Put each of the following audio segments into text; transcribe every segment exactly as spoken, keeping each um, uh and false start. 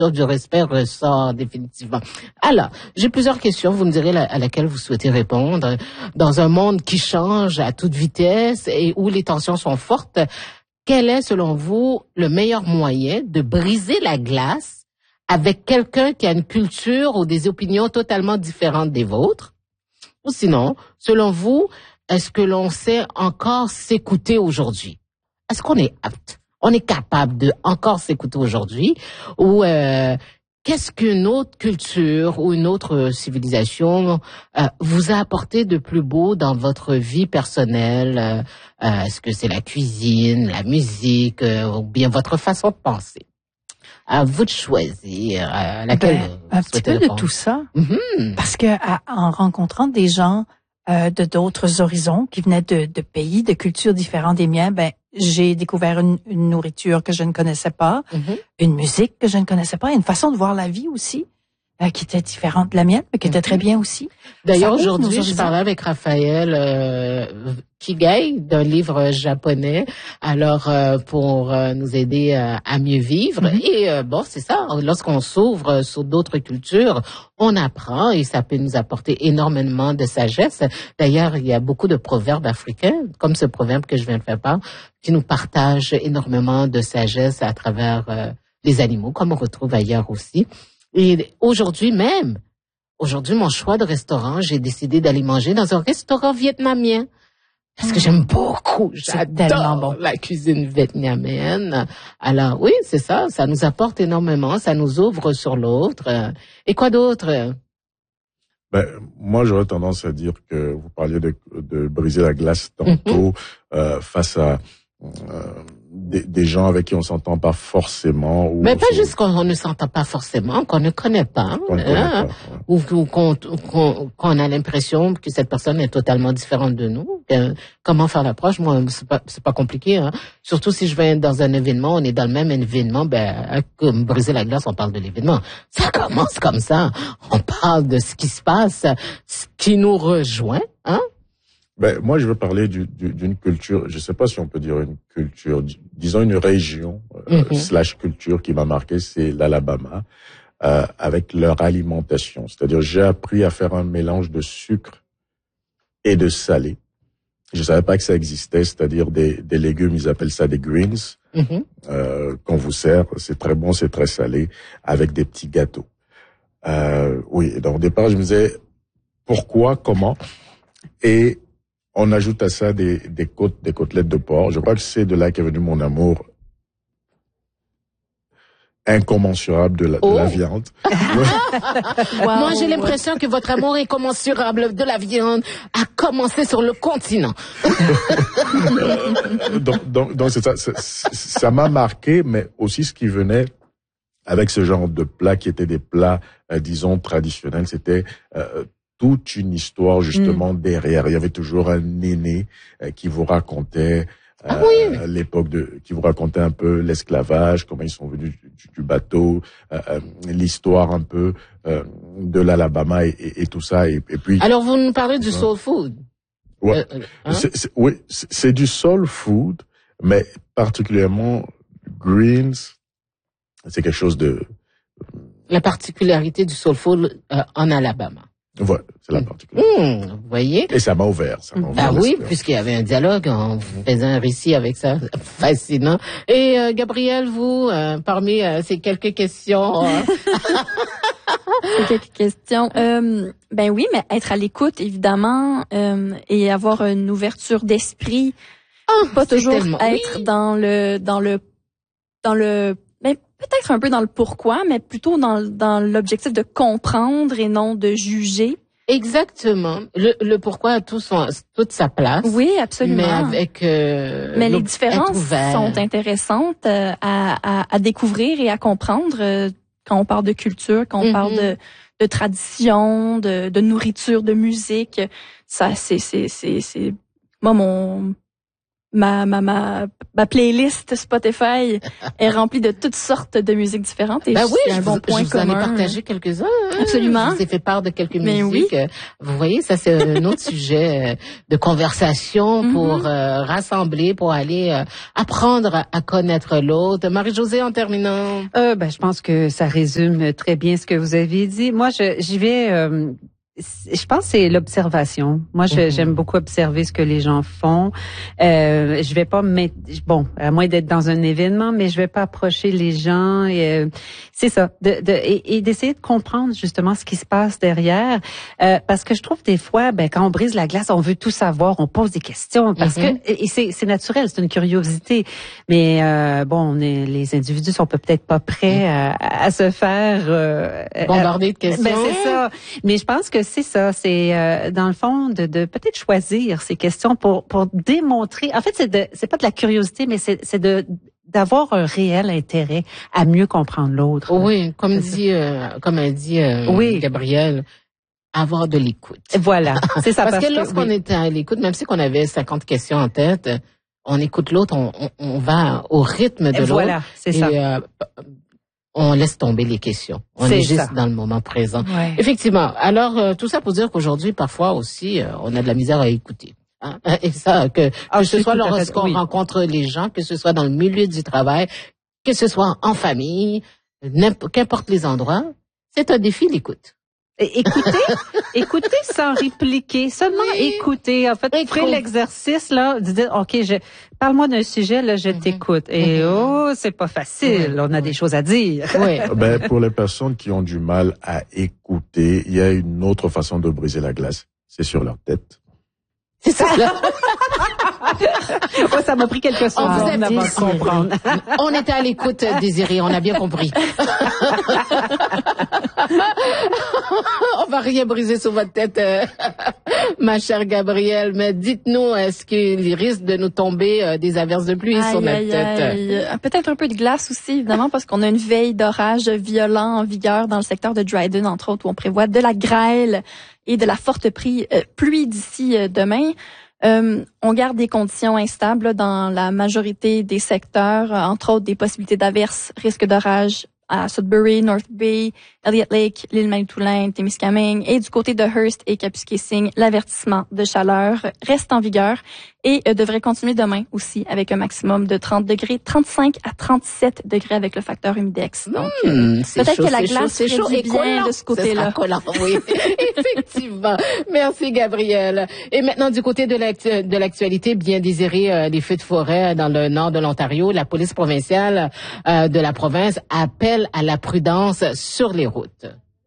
du respect ressort définitivement. Alors, j'ai plusieurs questions. Vous me direz la, à laquelle vous souhaitez répondre. Dans un monde qui change à toute vitesse et où les tensions sont fortes, quel est, selon vous, le meilleur moyen de briser la glace avec quelqu'un qui a une culture ou des opinions totalement différentes des vôtres? Ou sinon, selon vous, est-ce que l'on sait encore s'écouter aujourd'hui? Est-ce qu'on est apte? On est capable de encore s'écouter aujourd'hui? Ou euh, qu'est-ce qu'une autre culture ou une autre civilisation euh, vous a apporté de plus beau dans votre vie personnelle? Euh, euh, est-ce que c'est la cuisine, la musique, euh, ou bien votre façon de penser? À vous de choisir euh, laquelle ben, vous un petit peu répondre. de tout ça. Mm-hmm. Parce que à, en rencontrant des gens euh, de d'autres horizons qui venaient de, de pays, de cultures différentes des miens, ben j'ai découvert une, une nourriture que je ne connaissais pas, Mm-hmm. une musique que je ne connaissais pas, une façon de voir la vie aussi euh, qui était différente de la mienne, mais qui était Mm-hmm. très bien aussi. D'ailleurs, Ça ouvre nos aujourd'hui, je horizons. parlais avec Raphaël euh, Kigai d'un livre japonais, alors euh, pour euh, nous aider euh, à mieux vivre. Mm-hmm. Et euh, bon, c'est ça, lorsqu'on s'ouvre sur d'autres cultures, on apprend et ça peut nous apporter énormément de sagesse. D'ailleurs, il y a beaucoup de proverbes africains, comme ce proverbe que je viens de faire part, qui nous partagent énormément de sagesse à travers euh, les animaux, comme on retrouve ailleurs aussi. Et aujourd'hui même, Aujourd'hui, mon choix de restaurant, j'ai décidé d'aller manger dans un restaurant vietnamien. Parce que j'aime beaucoup, C'est tellement j'adore bon. la cuisine vietnamienne. Alors oui, c'est ça, ça nous apporte énormément, ça nous ouvre sur l'autre. Et quoi d'autre? Ben, moi, j'aurais tendance à dire que vous parliez de, de briser la glace tantôt Mm-hmm. euh, face à euh, des, des gens avec qui on s'entend pas forcément. Ou Mais pas sur- juste qu'on ne s'entend pas forcément, qu'on ne connaît pas, qu'on ne connaît hein, pas, ouais. ou, ou qu'on, qu'on, qu'on a l'impression que cette personne est totalement différente de nous. Que, comment faire l'approche? Moi, c'est pas, c'est pas compliqué, hein. Surtout si je vais dans un événement, on est dans le même événement, ben, comme briser la glace, on parle de l'événement. Ça commence comme ça. On parle de ce qui se passe, ce qui nous rejoint, hein. Ben, moi, je veux parler du, du, d'une culture, je sais pas si on peut dire une culture, disons une région euh, Mm-hmm. slash culture qui m'a marqué, c'est l'Alabama, euh, avec leur alimentation. C'est-à-dire, j'ai appris à faire un mélange de sucre et de salé. Je savais pas que ça existait, c'est-à-dire des, des légumes, ils appellent ça des greens, Mm-hmm. euh, qu'on vous sert. C'est très bon, c'est très salé, avec des petits gâteaux. Euh, oui, donc au départ, je me disais, pourquoi, comment? Et on ajoute à ça des, des côtes, des côtelettes de porc. Je crois que c'est de là qu'est venu mon amour incommensurable de la, Oh. de la viande. Wow. Moi, j'ai l'impression que votre amour incommensurable de la viande a commencé sur le continent. donc, donc, donc c'est ça, c'est- ça m'a marqué, mais aussi ce qui venait avec ce genre de plats qui étaient des plats, euh, disons, traditionnels, c'était euh, toute une histoire justement Mm. derrière. Il y avait toujours un aîné euh, qui vous racontait euh, Ah oui. l'époque de, qui vous racontait un peu l'esclavage, comment ils sont venus du, du bateau, euh, euh, l'histoire un peu euh, de l'Alabama et, et, et tout ça. Et, et puis, Alors, vous nous parlez du soul food. ouais, Euh, euh, hein? c'est, c'est, oui, c'est, c'est du soul food, mais particulièrement greens, c'est quelque chose de, La particularité du soul food euh, en Alabama. voilà, c'est la particularité. Hum, vous voyez? Et ça m'a ouvert, ça m'a ouvert. Ah oui, l'esprit. puisqu'il y avait un dialogue, on faisait un récit avec ça, fascinant. Et euh, Gabrielle, vous, euh, parmi euh, ces quelques questions, euh, C'est quelques questions. Euh, ben oui, mais être à l'écoute, évidemment, euh, et avoir une ouverture d'esprit. oh, Pas c'est toujours tellement- être oui. dans le dans le dans le ben, peut-être un peu dans le pourquoi, mais plutôt dans dans l'objectif de comprendre et non de juger. Exactement. Le, le pourquoi a tout son, toute sa place. Oui, absolument. Mais avec euh, Mais les l'op- différences être ouvert. sont intéressantes euh, à, à, à découvrir et à comprendre euh, quand on parle de culture, quand on Mhm. parle de, de tradition, de, de nourriture, de musique. Ça, c'est, c'est, c'est, c'est, moi, mon, ma, ma, ma, ma playlist Spotify est remplie de toutes sortes de musiques différentes. Et ben oui, c'est un bon vous, point je vous en ai commun. partagé quelques-uns. Hein? Absolument. Je vous ai fait part de quelques Mais musiques. oui. Vous voyez, ça c'est un autre sujet de conversation Mm-hmm. pour euh, rassembler, pour aller euh, apprendre à connaître l'autre. Marie-Josée, en terminant. Euh, ben, je pense que ça résume très bien ce que vous avez dit. Moi, je, j'y vais... Euh, je pense que c'est l'observation. Moi, je, Mm-hmm. j'aime beaucoup observer ce que les gens font. Euh, je vais pas mettre, bon, à moins d'être dans un événement, mais je vais pas approcher les gens. Et, euh, c'est ça, de, de, et, et d'essayer de comprendre justement ce qui se passe derrière, euh, parce que je trouve des fois, ben quand on brise la glace, on veut tout savoir, on pose des questions, parce mm-hmm. que et c'est, c'est naturel, c'est une curiosité. Mais euh, bon, on est, les individus sont peut-être pas prêts à, à se faire euh, bombarder de questions. Ben c'est ça. Mais je pense que c'est ça, c'est euh, dans le fond de, de peut-être choisir ces questions pour pour démontrer. En fait, c'est de c'est pas de la curiosité, mais c'est c'est de d'avoir un réel intérêt à mieux comprendre l'autre. Oui, comme dit euh, comme a dit euh, oui. Gabrielle, avoir de l'écoute. Voilà, c'est ça. parce, parce que, que lorsqu'on oui. était à l'écoute, même si qu'on avait cinquante questions en tête, on écoute l'autre, on, on, on va au rythme de l'autre. Voilà, c'est et, ça. Euh, on laisse tomber les questions. On c'est est juste ça. dans le moment présent. Ouais. Effectivement. Alors, euh, tout ça pour dire qu'aujourd'hui, parfois aussi, euh, on a de la misère à écouter. Hein? Et ça, que, ah, que ce soit lorsqu'on lorsqu'on oui. rencontre les gens, que ce soit dans le milieu du travail, que ce soit en famille, qu'importe les endroits, c'est un défi l'écoute. Écoutez, écoutez sans répliquer, seulement oui. écouter. En fait, ferez l'exercice là, dites OK, je parle-moi d'un sujet là, je mm-hmm. t'écoute. Et mm-hmm. oh, c'est pas facile, oui. on a des choses à dire. Oui. Ben pour les personnes qui ont du mal à écouter, il y a une autre façon de briser la glace, c'est sur leur tête. C'est ça. oh, ça m'a pris quelques secondes avant de comprendre. On était à l'écoute, Désirée, on a bien compris. On va rien briser sur votre tête, euh, ma chère Gabrielle, mais dites-nous, est-ce qu'il risque de nous tomber euh, des averses de pluie aïe, sur notre aïe, tête? Aïe. Peut-être un peu de glace aussi, évidemment, parce qu'on a une veille d'orage violent en vigueur dans le secteur de Dryden, entre autres, où on prévoit de la grêle et de la forte pluie, euh, pluie d'ici euh, demain. Euh, on garde des conditions instables là, dans la majorité des secteurs, euh, entre autres des possibilités d'averses, risque d'orage à Sudbury, North Bay, Elliott Lake, l'île Manitoulin, Témiscamingue, et du côté de Hearst et Kapuskasing, l'avertissement de chaleur reste en vigueur et euh, devrait continuer demain aussi avec un maximum de trente degrés, trente-cinq à trente-sept degrés avec le facteur humidex. Donc, mmh, peut-être chaud, que la glace c'est chaud, ferait c'est du chaud. bien de ce côté-là. Collant, oui, effectivement. Merci, Gabrielle. Et maintenant, du côté de, l'actu- de l'actualité, bien désirée, euh, les feux de forêt dans le nord de l'Ontario, la police provinciale euh, de la province appelle à la prudence sur les routes.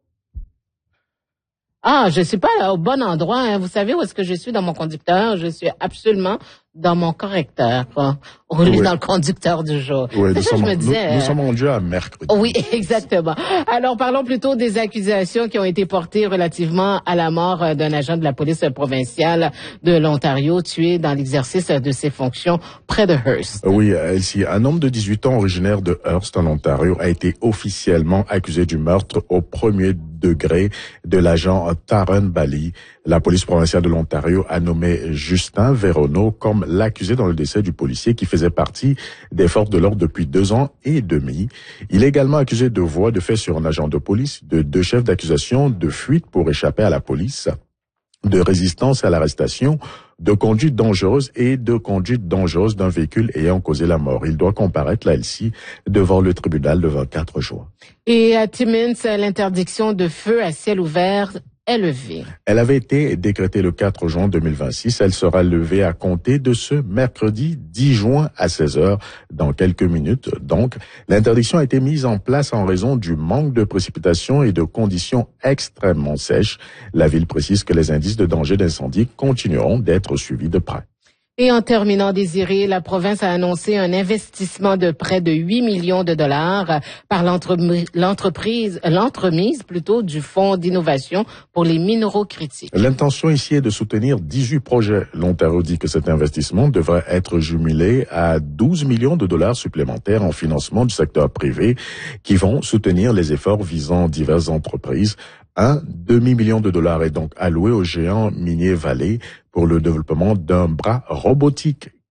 Ah, je suis pas là au bon endroit. Hein. Vous savez où est-ce que je suis dans mon conducteur? Je suis absolument dans mon correcteur, hein, au lieu oui. dans le conducteur du jour. Oui, c'est nous, ça, sommes, je me disais, nous, nous sommes rendus à mercredi. Oui, exactement. Alors, parlons plutôt des accusations qui ont été portées relativement à la mort d'un agent de la police provinciale de l'Ontario tué dans l'exercice de ses fonctions près de Hearst. Oui, Elsie, un homme de dix-huit ans originaire de Hearst en Ontario a été officiellement accusé du meurtre au premier degré de l'agent Taran Bali. La police provinciale de l'Ontario a nommé Justin Véronneau comme l'accusé dans le décès du policier qui faisait partie des forces de l'ordre depuis deux ans et demi. Il est également accusé de voie de fait sur un agent de police, de deux chefs d'accusation, de fuite pour échapper à la police, de résistance à l'arrestation, de conduite dangereuse et de conduite dangereuse d'un véhicule ayant causé la mort. Il doit comparaître, là, Elsie, devant le tribunal le vingt-quatre juin. Et à Timmins, l'interdiction de feu à ciel ouvert est levée. Elle avait été décrétée le quatre juin deux mille vingt-six. Elle sera levée à compter de ce mercredi dix juin à seize heures, dans quelques minutes. Donc, l'interdiction a été mise en place en raison du manque de précipitations et de conditions extrêmement sèches. La ville précise que les indices de danger d'incendie continueront d'être suivis de près. Et en terminant, Désiré, la province a annoncé un investissement de près de huit millions de dollars par l'entreprise, l'entremise plutôt du Fonds d'innovation pour les minéraux critiques. L'intention ici est de soutenir dix-huit projets. L'Ontario dit que cet investissement devrait être jumelé à douze millions de dollars supplémentaires en financement du secteur privé qui vont soutenir les efforts visant diverses entreprises. Un demi-million de dollars est donc alloué au géant minier Vale pour le développement d'un bras robotique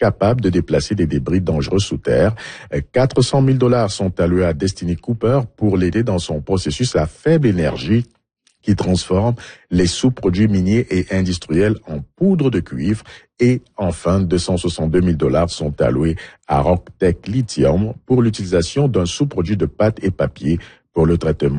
capable de déplacer des débris dangereux sous terre. quatre cent mille dollars sont alloués à Destiny Cooper pour l'aider dans son processus à faible énergie qui transforme les sous-produits miniers et industriels en poudre de cuivre. Et enfin, deux cent soixante-deux mille dollars sont alloués à Rocktech Lithium pour l'utilisation d'un sous-produit de pâte et papier pour le traitement